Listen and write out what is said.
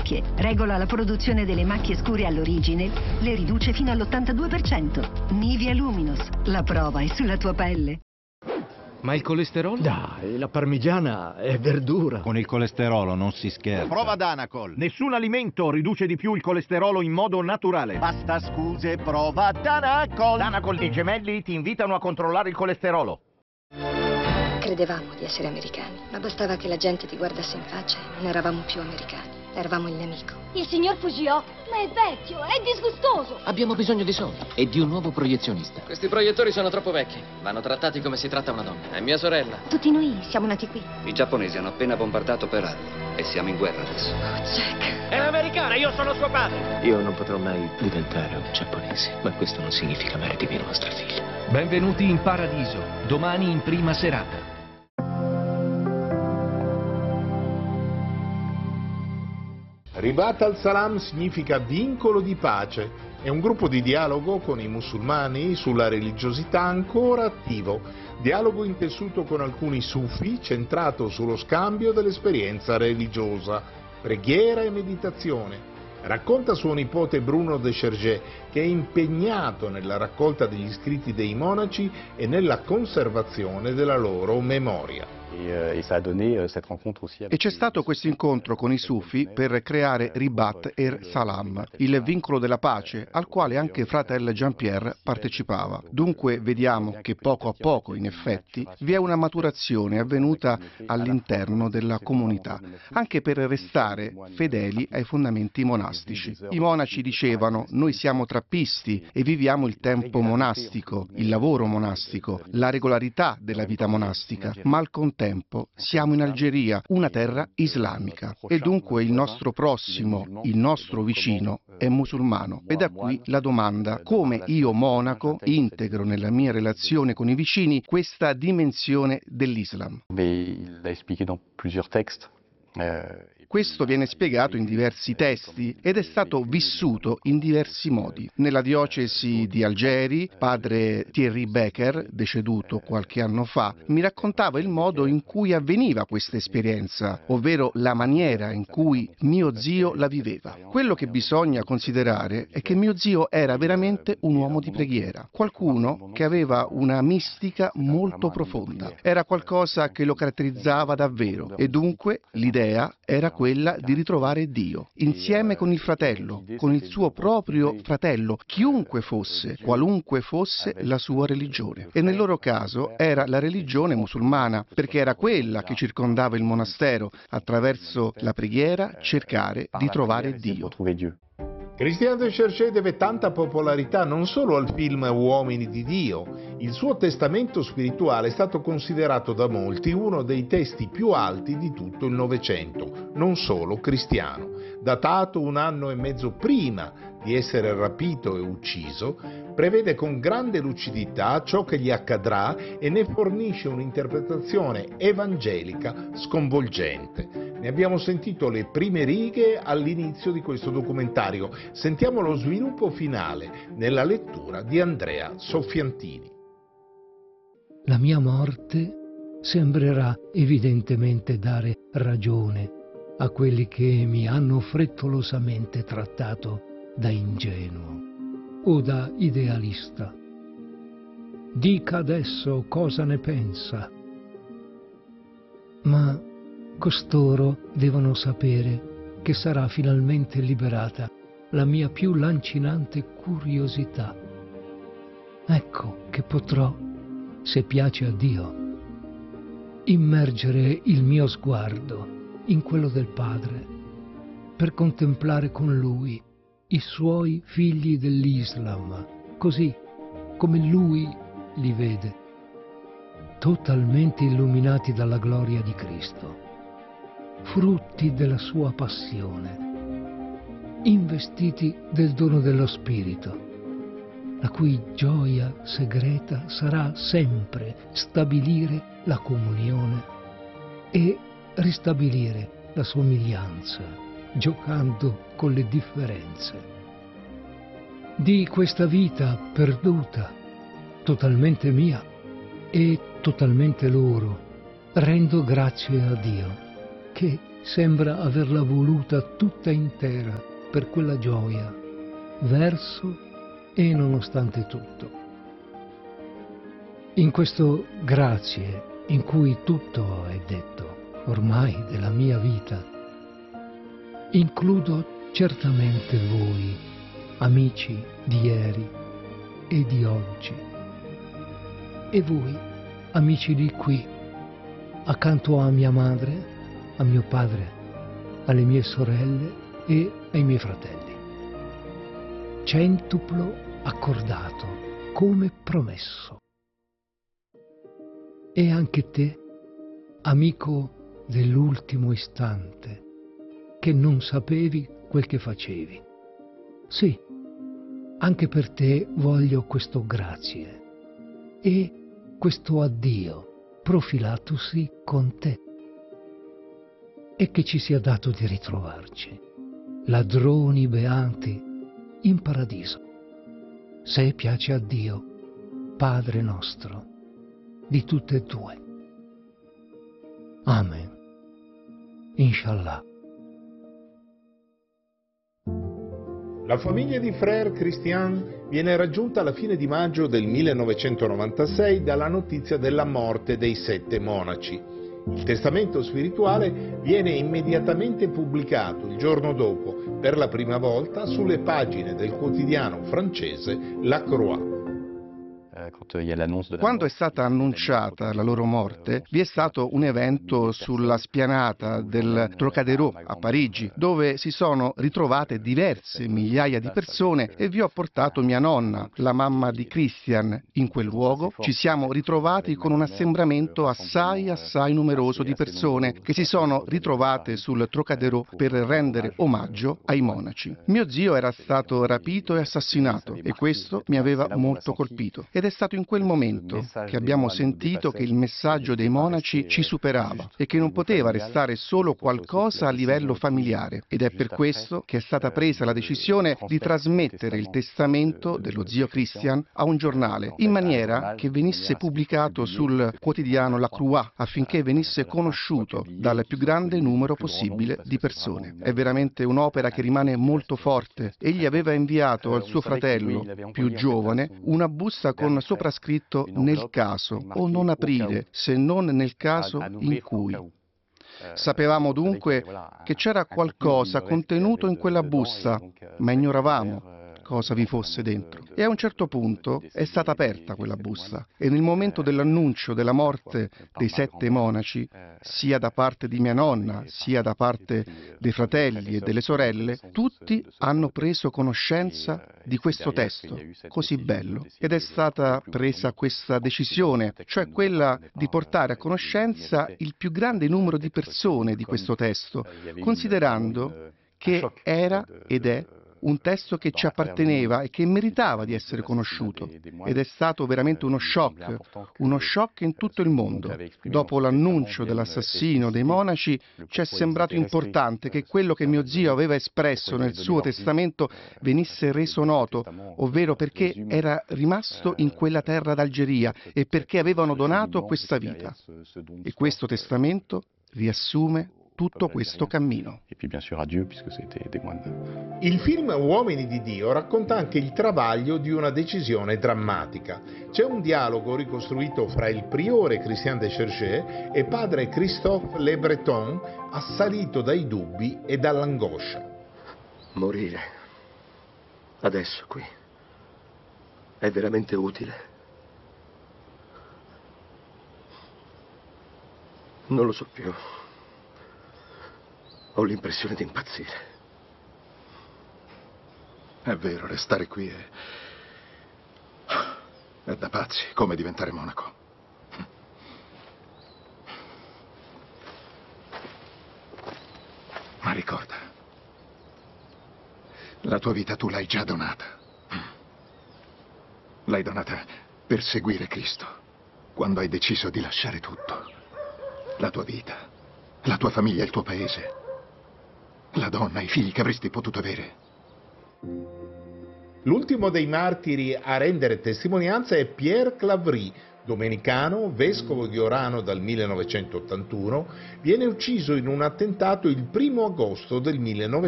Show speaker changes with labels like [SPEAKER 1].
[SPEAKER 1] macchie, regola la produzione delle macchie scure all'origine, le riduce fino all'82%. Nivea Luminous, la prova è sulla tua pelle.
[SPEAKER 2] Ma il colesterolo?
[SPEAKER 3] Dai, la parmigiana è verdura.
[SPEAKER 4] Con il colesterolo non si scherza.
[SPEAKER 5] Prova Danacol.
[SPEAKER 6] Nessun alimento riduce di più il colesterolo in modo naturale.
[SPEAKER 5] Basta scuse, prova Danacol.
[SPEAKER 6] Danacol e i gemelli ti invitano a controllare il colesterolo.
[SPEAKER 7] Credevamo di essere americani, ma bastava che la gente ti guardasse in faccia e non eravamo più americani. Eravamo il nemico.
[SPEAKER 8] Il signor Fujio, ma è vecchio, è disgustoso.
[SPEAKER 9] Abbiamo bisogno di soldi e di un nuovo proiezionista.
[SPEAKER 10] Questi proiettori sono troppo vecchi. Vanno trattati come si tratta una donna. È mia sorella.
[SPEAKER 7] Tutti noi siamo nati qui.
[SPEAKER 11] I giapponesi hanno appena bombardato Pearl Harbor e siamo in guerra adesso.
[SPEAKER 7] Oh, Jack.
[SPEAKER 6] È americana, io sono suo padre.
[SPEAKER 9] Io non potrò mai diventare un giapponese, ma questo non significa amare di meno nostra figlia.
[SPEAKER 2] Benvenuti in paradiso, domani in prima serata.
[SPEAKER 12] Ribat al-Salam significa vincolo di pace. È un gruppo di dialogo con i musulmani sulla religiosità ancora attivo. Dialogo intessuto con alcuni sufi, centrato sullo scambio dell'esperienza religiosa, preghiera e meditazione. Racconta suo nipote Bruno de Chergé, che è impegnato nella raccolta degli scritti dei monaci e nella conservazione della loro memoria.
[SPEAKER 13] E c'è stato questo incontro con i Sufi per creare Ribat el-Salam, il vincolo della pace, al quale anche fratello Jean-Pierre partecipava. Dunque vediamo che poco a poco, in effetti, vi è una maturazione avvenuta all'interno della comunità, anche per restare fedeli ai fondamenti monastici. I monaci dicevano: noi siamo trappisti e viviamo il tempo monastico, il lavoro monastico, la regolarità della vita monastica, ma al contempo siamo in Algeria, una terra islamica, e dunque il nostro prossimo, il nostro vicino, è musulmano. E da qui la domanda: come io monaco integro nella mia relazione con i vicini questa dimensione dell'Islam? Questo viene spiegato in diversi testi ed è stato vissuto in diversi modi. Nella diocesi di Algeri, padre Thierry Becker, deceduto qualche anno fa, mi raccontava il modo in cui avveniva questa esperienza, ovvero la maniera in cui mio zio la viveva. Quello che bisogna considerare è che mio zio era veramente un uomo di preghiera, qualcuno che aveva una mistica molto profonda. Era qualcosa che lo caratterizzava davvero e dunque l'idea era quella di ritrovare Dio, insieme con il fratello, con il suo proprio fratello, chiunque fosse, qualunque fosse la sua religione. E nel loro caso era la religione musulmana, perché era quella che circondava il monastero, attraverso la preghiera cercare di trovare Dio.
[SPEAKER 12] Christian de Cherché deve tanta popolarità non solo al film Uomini di Dio. Il suo testamento spirituale è stato considerato da molti uno dei testi più alti di tutto il Novecento, non solo cristiano. Datato 1 anno e mezzo prima di essere rapito e ucciso, prevede con grande lucidità ciò che gli accadrà e ne fornisce un'interpretazione evangelica sconvolgente. Ne abbiamo sentito le prime righe all'inizio di questo documentario. Sentiamo lo sviluppo finale nella lettura di Andrea Soffiantini.
[SPEAKER 14] La mia morte sembrerà evidentemente dare ragione a quelli che mi hanno frettolosamente trattato da ingenuo o da idealista. Dica adesso cosa ne pensa. Ma costoro devono sapere che sarà finalmente liberata la mia più lancinante curiosità. Ecco che potrò, se piace a Dio, immergere il mio sguardo in quello del Padre per contemplare con Lui i Suoi figli dell'Islam, così come Lui li vede, totalmente illuminati dalla gloria di Cristo, frutti della Sua passione, investiti del dono dello Spirito, la cui gioia segreta sarà sempre stabilire la comunione e ristabilire la somiglianza, giocando con le differenze. Di questa vita perduta, totalmente mia e totalmente loro, rendo grazie a Dio che sembra averla voluta tutta intera per quella gioia, verso e nonostante tutto. In questo grazie, in cui tutto è detto, ormai della mia vita, includo certamente voi, amici di ieri e di oggi, e voi, amici di qui, accanto a mia madre, a mio padre, alle mie sorelle e ai miei fratelli. Centuplo accordato, come promesso. E anche te, amico dell'ultimo istante, che non sapevi quel che facevi. Sì, anche per te voglio questo grazie e questo addio profilatosi con te. E che ci sia dato di ritrovarci, ladroni beati, in paradiso, se piace a Dio, Padre nostro, di tutte e due. Amen. Inshallah.
[SPEAKER 12] La famiglia di Frère Christian viene raggiunta alla fine di maggio del 1996 dalla notizia della morte dei 7 monaci. Il testamento spirituale viene immediatamente pubblicato il giorno dopo, per la prima volta, sulle pagine del quotidiano francese La Croix.
[SPEAKER 13] Quando è stata annunciata la loro morte, vi è stato un evento sulla spianata del Trocadéro a Parigi, dove si sono ritrovate diverse migliaia di persone e vi ho portato mia nonna, la mamma di Christian. In quel luogo ci siamo ritrovati con un assembramento assai numeroso di persone che si sono ritrovate sul Trocadéro per rendere omaggio ai monaci. Mio zio era stato rapito e assassinato e questo mi aveva molto colpito. Ed è stato in quel momento che abbiamo sentito che il messaggio dei monaci ci superava e che non poteva restare solo qualcosa a livello familiare. Ed è per questo che è stata presa la decisione di trasmettere il testamento dello zio Christian a un giornale, in maniera che venisse pubblicato sul quotidiano La Croix, affinché venisse conosciuto dal più grande numero possibile di persone. È veramente un'opera che rimane molto forte. Egli aveva inviato al suo fratello più giovane una busta con soprascritto "nel caso" o "non aprire, se non nel caso in cui". Sapevamo dunque che c'era qualcosa contenuto in quella busta, ma ignoravamo cosa vi fosse dentro. E a un certo punto è stata aperta quella busta e nel momento dell'annuncio della morte dei 7 monaci, sia da parte di mia nonna, sia da parte dei fratelli e delle sorelle, tutti hanno preso conoscenza di questo testo così bello. Ed è stata presa questa decisione, cioè quella di portare a conoscenza il più grande numero di persone di questo testo, considerando che era ed è un testo che ci apparteneva e che meritava di essere conosciuto. Ed è stato veramente uno shock in tutto il mondo. Dopo l'annuncio dell'assassinio dei monaci, ci è sembrato importante che quello che mio zio aveva espresso nel suo testamento venisse reso noto, ovvero perché era rimasto in quella terra d'Algeria e perché avevano donato questa vita. E questo testamento riassume tutto questo cammino.
[SPEAKER 12] Il film Uomini di Dio racconta anche il travaglio di una decisione drammatica. C'è un dialogo ricostruito fra il priore Christian de Cherché e padre Christophe Le Breton, assalito dai dubbi e dall'angoscia.
[SPEAKER 15] Morire adesso qui è veramente utile? Non lo so più. Ho l'impressione di impazzire.
[SPEAKER 16] È vero, restare qui è da pazzi, come diventare monaco. Ma ricorda, la tua vita tu l'hai già donata. L'hai donata per seguire Cristo, quando hai deciso di lasciare tutto. La tua vita, la tua famiglia, il tuo paese. La donna, i figli che avresti potuto avere.
[SPEAKER 12] L'ultimo dei martiri a rendere testimonianza è Pierre Claverie, Domenicano, vescovo di Orano dal 1981, viene ucciso in un attentato il 1° agosto del 1981.